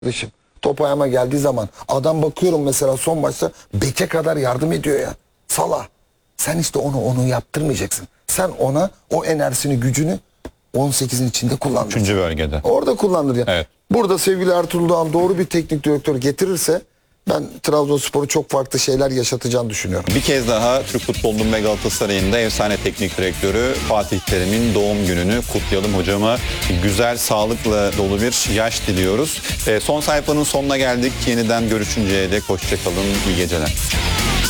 kardeşim. Top ayağıma geldiği zaman adam bakıyorum mesela son maçta beke kadar yardım ediyor ya. Salah. Sen işte onu yaptırmayacaksın. Sen ona o enerjisini, gücünü 18'in içinde kullandır. 3. bölgede. Orada kullandır ya. Evet. Burada sevgili Ertuğrul Doğan doğru bir teknik direktör getirirse ben Trabzonspor'u çok farklı şeyler yaşatacağını düşünüyorum. Bir kez daha Türk futbolunun ve Galatasaray'ın da efsane teknik direktörü Fatih Terim'in doğum gününü kutlayalım. Hocama güzel, sağlıkla dolu bir yaş diliyoruz. Son sayfanın sonuna geldik. Yeniden görüşünceye dek hoşça kalın, iyi geceler.